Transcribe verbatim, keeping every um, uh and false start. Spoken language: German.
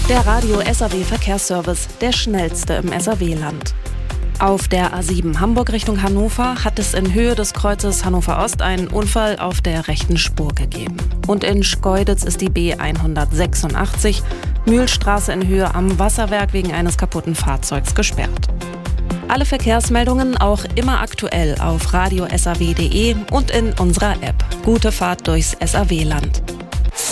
Der Radio S A W Verkehrsservice, der schnellste im S A W-Land. Auf der A sieben Hamburg Richtung Hannover hat es in Höhe des Kreuzes Hannover Ost einen Unfall auf der rechten Spur gegeben. Und in Schkeuditz ist die B hundertsechsundachtzig, Mühlstraße in Höhe am Wasserwerk wegen eines kaputten Fahrzeugs gesperrt. Alle Verkehrsmeldungen auch immer aktuell auf radio s a w punkt d e und in unserer App. Gute Fahrt durchs S A W-Land.